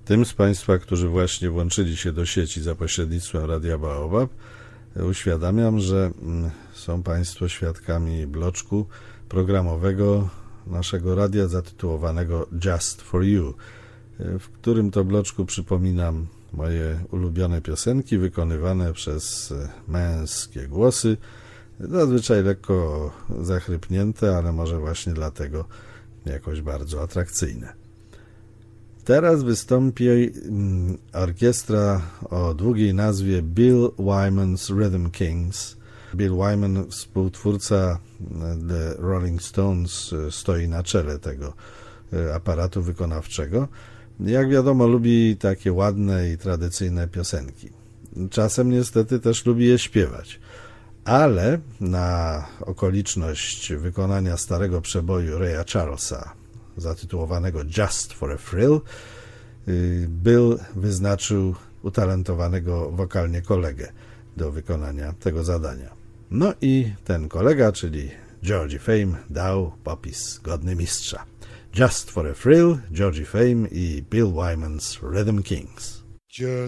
Tym z Państwa, którzy właśnie włączyli się do sieci za pośrednictwem Radia Baobab, uświadamiam, że są Państwo świadkami bloczku programowego naszego radia zatytułowanego Just for You, w którym to bloczku przypominam moje ulubione piosenki wykonywane przez męskie głosy, zazwyczaj lekko zachrypnięte, ale może właśnie dlatego jakoś bardzo atrakcyjne. Teraz wystąpi orkiestra o długiej nazwie Bill Wyman's Rhythm Kings. Bill Wyman, współtwórca The Rolling Stones, stoi na czele tego aparatu wykonawczego. Jak wiadomo, lubi takie ładne i tradycyjne piosenki. Czasem niestety też lubi je śpiewać. Ale na okoliczność wykonania starego przeboju Raya Charlesa, zatytułowanego Just for a Thrill, Bill wyznaczył utalentowanego wokalnie kolegę do wykonania tego zadania. No i ten kolega, czyli Georgie Fame, dał popis godny mistrza. Just for a Thrill, Georgie Fame i Bill Wyman's Rhythm Kings.